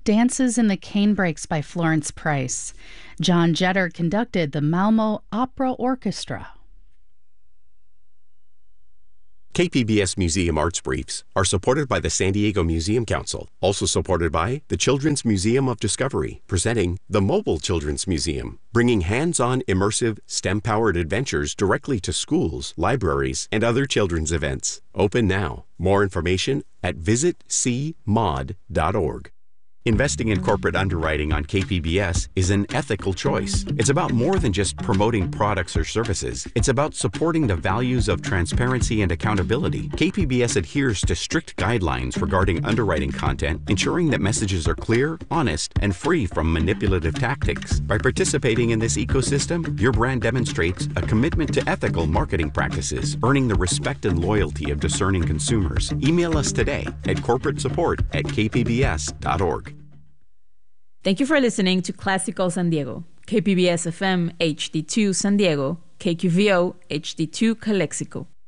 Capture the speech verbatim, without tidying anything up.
Dances in the Canebrakes by Florence Price. John Jetter conducted the Malmo Opera Orchestra. K P B S Museum Arts Briefs are supported by the San Diego Museum Council, also supported by the Children's Museum of Discovery, presenting the Mobile Children's Museum, bringing hands-on immersive STEM-powered adventures directly to schools, libraries, and other children's events. Open now. More information at visit c mod dot org. Investing in corporate underwriting on K P B S is an ethical choice. It's about more than just promoting products or services. It's about supporting the values of transparency and accountability. K P B S adheres to strict guidelines regarding underwriting content, ensuring that messages are clear, honest, and free from manipulative tactics. By participating in this ecosystem, your brand demonstrates a commitment to ethical marketing practices, earning the respect and loyalty of discerning consumers. Email us today at corporate support at k p b s dot org. Thank you for listening to Classical San Diego, K P B S F M H D two San Diego, K Q V O H D two Calexico.